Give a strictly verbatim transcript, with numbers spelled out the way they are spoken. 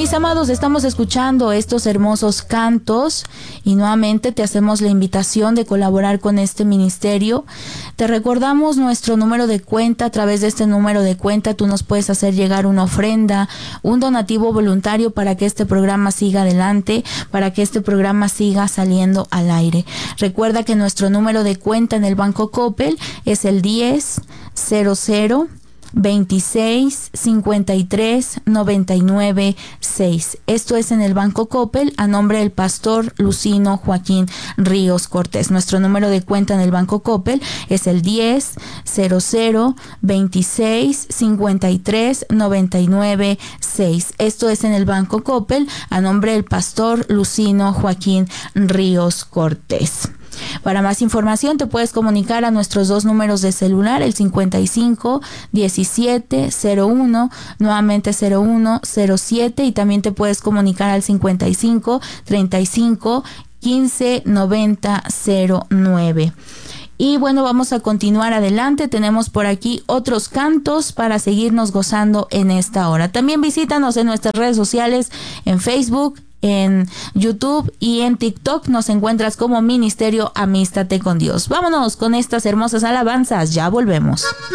mis amados, estamos escuchando estos hermosos cantos y nuevamente te hacemos la invitación de colaborar con este ministerio. Te recordamos nuestro número de cuenta. A través de este número de cuenta tú nos puedes hacer llegar una ofrenda, un donativo voluntario para que este programa siga adelante, para que este programa siga saliendo al aire. Recuerda que nuestro número de cuenta en el Banco Coppel es el diez cero cero veintiséis cincuenta y tres noventa y nueve seis. Esto es en el Banco Coppel a nombre del pastor Lucino Joaquín Ríos Cortés. Nuestro número de cuenta en el Banco Coppel es el diez cero cero veintiséis cincuenta y tres noventa y nueve seis. Esto es en el Banco Coppel a nombre del pastor Lucino Joaquín Ríos Cortés. Para más información te puedes comunicar a nuestros dos números de celular, el cincuenta y cinco diecisiete cero uno, nuevamente cero uno cero siete, y también te puedes comunicar al cincuenta y cinco treinta y cinco quince noventa cero nueve. Y bueno, vamos a continuar adelante. Tenemos por aquí otros cantos para seguirnos gozando en esta hora. También visítanos en nuestras redes sociales, en Facebook, en YouTube y en TikTok. Nos encuentras como Ministerio Amístate con Dios. Vámonos con estas hermosas alabanzas. Ya volvemos.